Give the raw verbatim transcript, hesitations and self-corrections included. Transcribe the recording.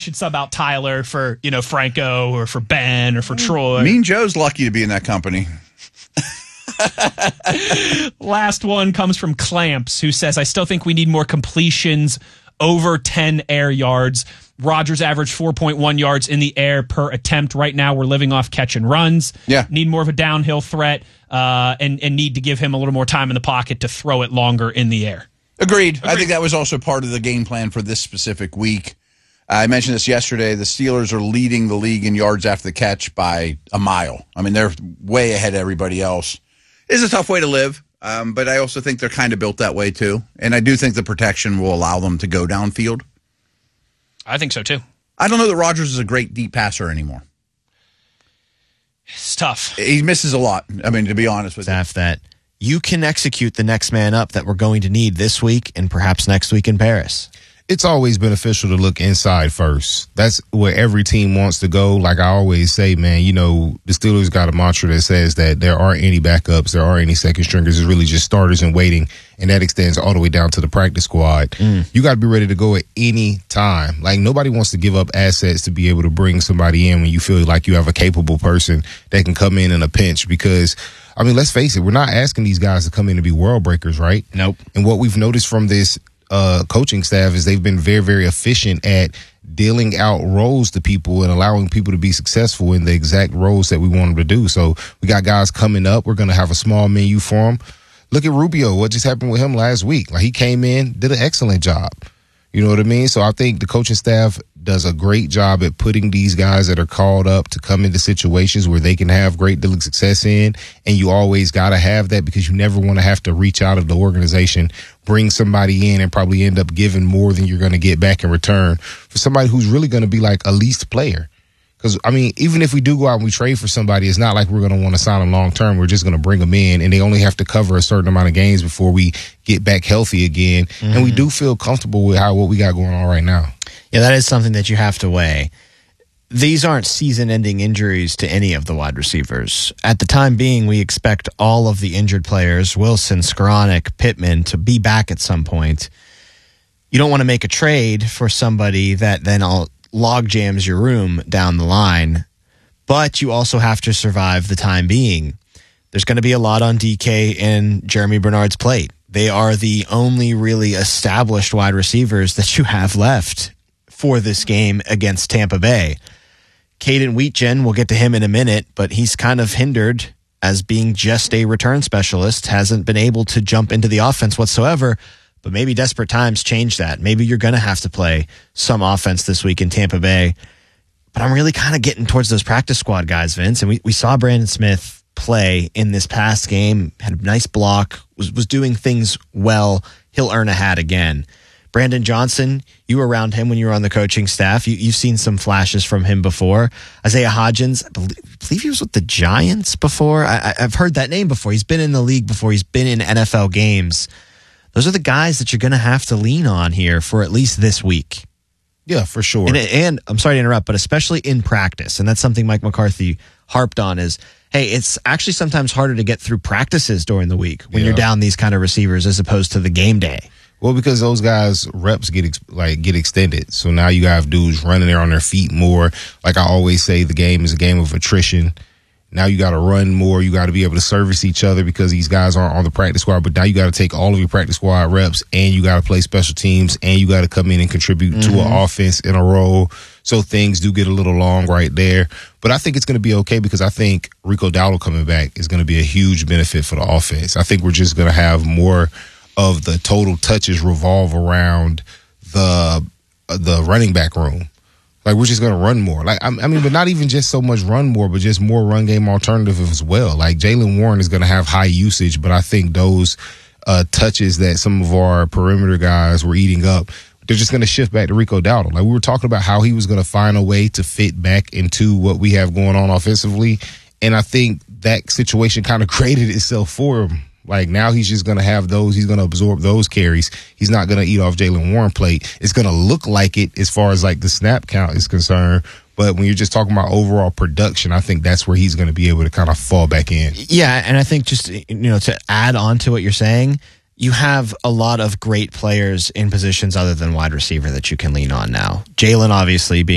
should sub out Tyler for, you know, Franco or for Ben or for Troy. Mean Joe's lucky to be in that company. Last one comes from Clamps, who says, I still think we need more completions over ten air yards. Rodgers averaged four point one yards in the air per attempt. Right now, we're living off catch and runs. Yeah. Need more of a downhill threat uh, and, and need to give him a little more time in the pocket to throw it longer in the air. Agreed. Agreed. I think that was also part of the game plan for this specific week. I mentioned this yesterday. The Steelers are leading the league in yards after the catch by a mile. I mean, they're way ahead of everybody else. It's a tough way to live, um, but I also think they're kind of built that way too. And I do think the protection will allow them to go downfield. I think so too. I don't know that Rodgers is a great deep passer anymore. It's tough. He misses a lot. I mean, to be honest with you. Staff that you can execute the next man up that we're going to need this week and perhaps next week in Paris. It's always beneficial to look inside first. That's where every team wants to go. Like I always say, man, you know, the Steelers got a mantra that says that there aren't any backups, there aren't any second stringers. It's really just starters and waiting, and that extends all the way down to the practice squad. Mm. You got to be ready to go at any time. Like nobody wants to give up assets to be able to bring somebody in when you feel like you have a capable person that can come in in a pinch because I mean, let's face it, we're not asking these guys to come in and be world breakers, right? Nope. And what we've noticed from this Uh, coaching staff is they've been very, very efficient at dealing out roles to people and allowing people to be successful in the exact roles that we want them to do. So we got guys coming up. We're going to have a small menu for them. Look at Rubio. What just happened with him last week? Like he came in, did an excellent job. You know what I mean? So I think the coaching staff does a great job at putting these guys that are called up to come into situations where they can have great deal of success in. And you always got to have that because you never want to have to reach out of the organization, bring somebody in and probably end up giving more than you're going to get back in return for somebody who's really going to be like a leased player. Because, I mean, even if we do go out and we trade for somebody, it's not like we're going to want to sign them long term. We're just going to bring them in, and they only have to cover a certain amount of games before we get back healthy again. Mm-hmm. And we do feel comfortable with how what we got going on right now. Yeah, that is something that you have to weigh. These aren't season-ending injuries to any of the wide receivers. At the time being, we expect all of the injured players, Wilson, Skoranek, Pittman, to be back at some point. You don't want to make a trade for somebody that then all log jams your room down the line, but you also have to survive the time being. There's going to be a lot on D K and Jeremy Bernard's plate. They are the only really established wide receivers that you have left for this game against Tampa Bay. Caden Wheatgen, we'll get to him in a minute, but he's kind of hindered as being just a return specialist, hasn't been able to jump into the offense whatsoever. But maybe desperate times change that. Maybe you're going to have to play some offense this week in Tampa Bay. But I'm really kind of getting towards those practice squad guys, Vince. And we, we saw Brandon Smith play in this past game, had a nice block, was, was doing things well. He'll earn a hat again. Brandon Johnson, you were around him when you were on the coaching staff. You, you've seen some flashes from him before. Isaiah Hodgins, I believe, I believe he was with the Giants before. I, I've heard that name before. He's been in the league before. He's been in N F L games. Those are the guys that you're going to have to lean on here for at least this week. Yeah, for sure. And, and I'm sorry to interrupt, but especially in practice, and that's something Mike McCarthy harped on is, hey, it's actually sometimes harder to get through practices during the week when yeah. you're down these kind of receivers as opposed to the game day. Well, because those guys' reps get ex- like get extended. So now you have dudes running there on their feet more. Like I always say, the game is a game of attrition. Now you got to run more. You got to be able to service each other because these guys aren't on the practice squad. But now you got to take all of your practice squad reps and you got to play special teams and you got to come in and contribute mm-hmm. to an offense in a role. So things do get a little long right there. But I think it's going to be okay because I think Rico Dowdle coming back is going to be a huge benefit for the offense. I think we're just going to have more of the total touches revolve around the uh, the running back room. Like, we're just going to run more. Like, I, I mean, but not even just so much run more, but just more run game alternative as well. Like, Jaylen Warren is going to have high usage, but I think those uh, touches that some of our perimeter guys were eating up, they're just going to shift back to Rico Dowdle. Like, we were talking about how he was going to find a way to fit back into what we have going on offensively, and I think that situation kind of created itself for him. Like, now he's just going to have those. He's going to absorb those carries. He's not going to eat off Jaylen Warren plate. It's going to look like it as far as, like, the snap count is concerned. But when you're just talking about overall production, I think that's where he's going to be able to kind of fall back in. Yeah, and I think just, you know, to add on to what you're saying, you have a lot of great players in positions other than wide receiver that you can lean on now. Jaylen, obviously, being